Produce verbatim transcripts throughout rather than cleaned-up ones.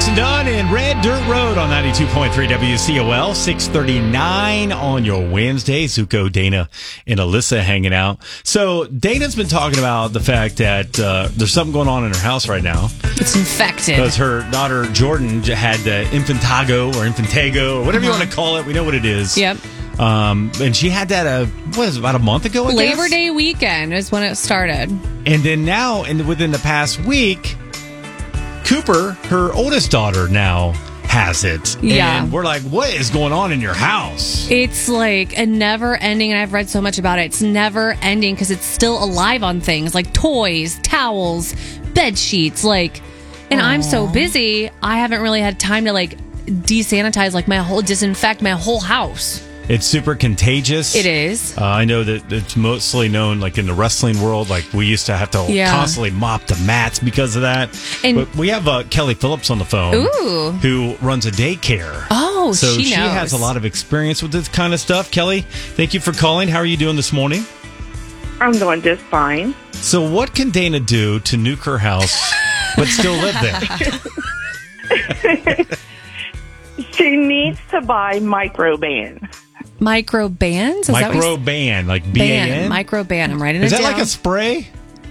Jason Dunn and Red Dirt Road on ninety-two point three W C O L, six thirty-nine on your Wednesday. Zuko, Dana, and Alyssa hanging out. So Dana's been talking about the fact that uh, there's something going on in her house right now. It's infected. Because her daughter Jordan had the infantago or infantago or whatever uh-huh. you want to call it. We know what it is. Yep. Um, and she had that, uh, what is it, about a month ago, I Labor guess? Day weekend is when it started. And then now, and within the past week, Cooper, her oldest daughter, now has it. Yeah. And we're like, what is going on in your house? It's like a never ending, and I've read so much about it. It's never ending because it's still alive on things like toys, towels, bed sheets. Like, and Aww. I'm so busy, I haven't really had time to like desanitize, like my whole, disinfect my whole house. It's super contagious. It is. Uh, I know that it's mostly known, like in the wrestling world, like we used to have to yeah. constantly mop the mats because of that. And but we have uh, Kelly Phillips on the phone, ooh. who runs a daycare. Oh, so she, she knows. has a lot of experience with this kind of stuff. Kelly, thank you for calling. How are you doing this morning? I'm doing just fine. So, what can Dana do to nuke her house but still live there? She needs to buy Microban. Microbands? Microban, like B A N? Microban. I'm writing Is it that down. like a spray?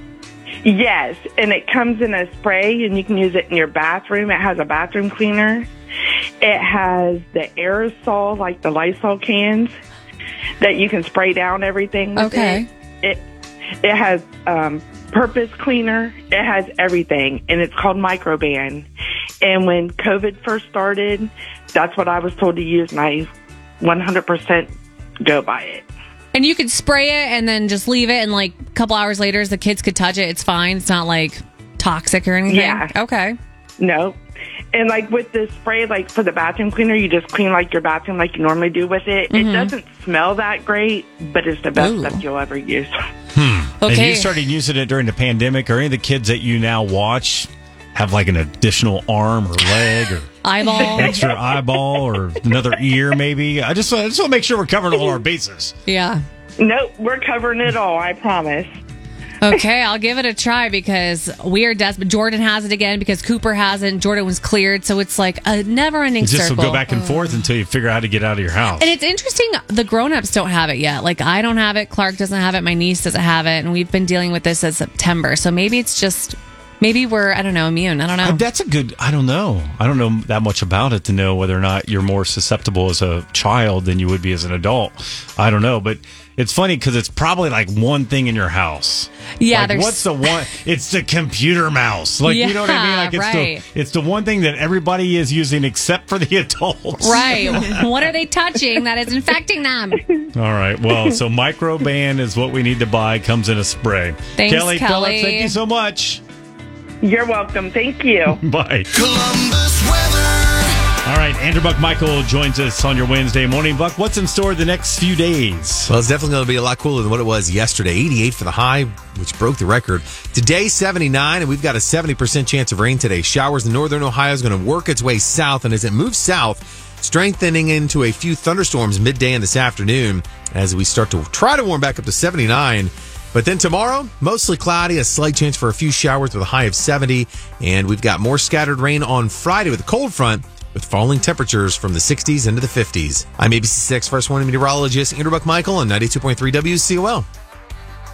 Yes, and it comes in a spray, and you can use it in your bathroom. It has a bathroom cleaner. It has the aerosol, like the Lysol cans, that you can spray down everything with. Okay. It. It, it has um, purpose cleaner. It has everything, and it's called Microban. And when COVID first started, that's what I was told to use, and I one hundred percent go by it. And you could spray it and then just leave it, and like a couple hours later, the kids could touch it. It's fine. It's not like toxic or anything. Yeah. Okay. No. And like with the spray, like for the bathroom cleaner, you just clean like your bathroom like you normally do with it. Mm-hmm. It doesn't smell that great, but it's the best Ooh. stuff you'll ever use. Hmm. Okay. And you started using it during the pandemic. Are any of the kids that you now watch have like an additional arm or leg or eyeball, extra eyeball or another ear maybe? I just, I just want to make sure we're covering all our bases. Yeah. Nope, we're covering it all, I promise. Okay, I'll give it a try because we are desperate. Jordan has it again because Cooper hasn't. Jordan was cleared, so it's like a never-ending It just circle. will go back and forth until you figure out how to get out of your house. And it's interesting, the grown-ups don't have it yet. Like, I don't have it, Clark doesn't have it, my niece doesn't have it, and we've been dealing with this since September. So maybe it's just... Maybe we're, I don't know, immune. I don't know. Uh, that's a good, I don't know. I don't know that much about it to know whether or not you're more susceptible as a child than you would be as an adult. I don't know. But it's funny because it's probably like one thing in your house. Yeah. Like, there's... what's the one? It's the computer mouse. Like, yeah, you know what I mean? Like, it's, right. the, it's the one thing that everybody is using except for the adults. Right. What are they touching that is infecting them? All right. Well, so Microban is what we need to buy. Comes in a spray. Thanks, Kelly, Kelly. Phillips, thank you so much. You're welcome. Thank you. Bye. Columbus weather. All right, Andrew Buck Michael joins us on your Wednesday morning. Buck, what's in store the next few days? Well, it's definitely going to be a lot cooler than what it was yesterday. eighty-eight for the high, which broke the record. Today, seventy-nine, and we've got a seventy percent chance of rain today. Showers in northern Ohio is going to work its way south, and as it moves south, strengthening into a few thunderstorms midday and this afternoon as we start to try to warm back up to seventy-nine. But then tomorrow, mostly cloudy, a slight chance for a few showers with a high of seventy. And we've got more scattered rain on Friday with a cold front with falling temperatures from the sixties into the fifties. I'm A B C six First Warning Meteorologist Andrew Buck Michael on ninety-two point three W C O L.